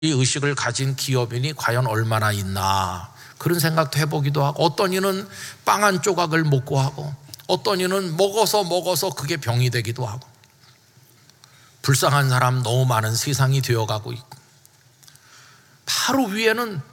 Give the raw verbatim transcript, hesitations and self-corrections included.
의식을 가진 기업인이 과연 얼마나 있나, 그런 생각도 해보기도 하고, 어떤 이는 빵 한 조각을 먹고 하고, 어떤 이는 먹어서 먹어서 그게 병이 되기도 하고, 불쌍한 사람 너무 많은 세상이 되어가고 있고, 바로 위에는